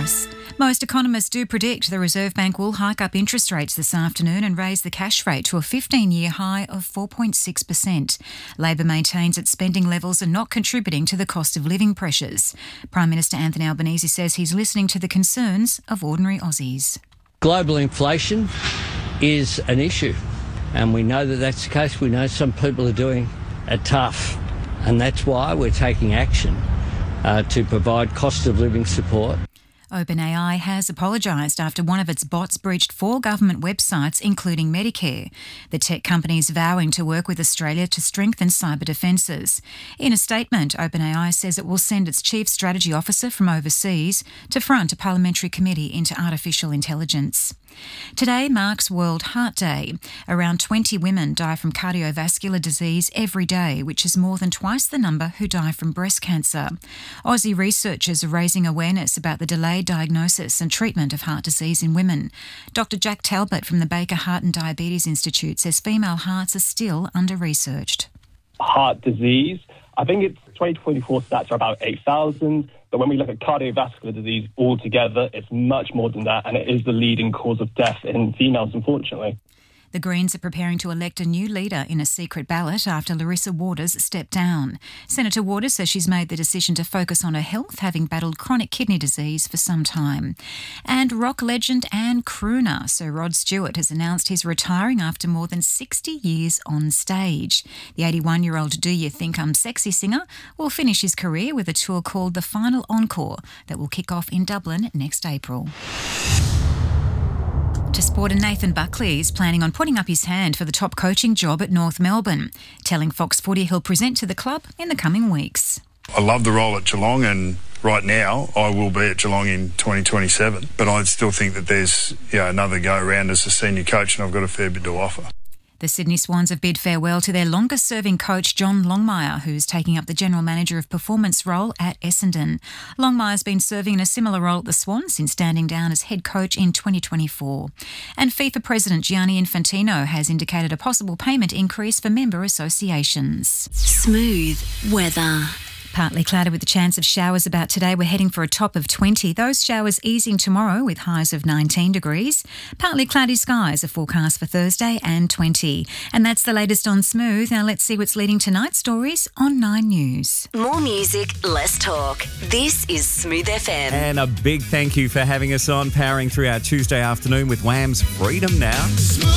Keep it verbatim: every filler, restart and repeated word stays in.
coronavirus. Most economists do predict the Reserve Bank will hike up interest rates this afternoon and raise the cash rate to a fifteen-year high of four point six percent. Labor maintains its spending levels are not contributing to the cost of living pressures. Prime Minister Anthony Albanese says he's listening to the concerns of ordinary Aussies. Global inflation is an issue, and we know that that's the case. We know some people are doing it tough, and that's why we're taking action uh, to provide cost of living support. OpenAI has apologised after one of its bots breached four government websites, including Medicare. The tech company is vowing to work with Australia to strengthen cyber defences. In a statement, OpenAI says it will send its chief strategy officer from overseas to front a parliamentary committee into artificial intelligence. Today marks World Heart Day. Around twenty women die from cardiovascular disease every day, which is more than twice the number who die from breast cancer. Aussie researchers are raising awareness about the delayed diagnosis and treatment of heart disease in women. Doctor Jack Talbot from the Baker Heart and Diabetes Institute says female hearts are still under-researched. Heart disease, I think it's twenty twenty-four stats are about eight thousand. But when we look at cardiovascular disease altogether, it's much more than that, and it is the leading cause of death in females, unfortunately. The Greens are preparing to elect a new leader in a secret ballot after Larissa Waters stepped down. Senator Waters says she's made the decision to focus on her health, having battled chronic kidney disease for some time. And rock legend and crooner Sir Rod Stewart has announced he's retiring after more than sixty years on stage. The eighty-one-year-old Do You Think I'm Sexy singer will finish his career with a tour called The Final Encore that will kick off in Dublin next April. To sport, and Nathan Buckley is planning on putting up his hand for the top coaching job at North Melbourne, telling Fox Footy he'll present to the club in the coming weeks. I love the role at Geelong, and right now I will be at Geelong in twenty twenty-seven, but I still think that there's you know, another go around as a senior coach, and I've got a fair bit to offer. The Sydney Swans have bid farewell to their longest-serving coach, John Longmire, who's taking up the General Manager of Performance role at Essendon. Longmire's been serving in a similar role at the Swans since standing down as head coach in twenty twenty-four. And FIFA President Gianni Infantino has indicated a possible payment increase for member associations. Smooth weather. Partly cloudy with the chance of showers about today. We're heading for a top of twenty. Those showers easing tomorrow with highs of nineteen degrees. Partly cloudy skies are forecast for Thursday and twenty. And that's the latest on Smooth. Now let's see what's leading tonight's stories on Nine News. More music, less talk. This is Smooth F M. And a big thank you for having us on, powering through our Tuesday afternoon with Wham's Freedom Now.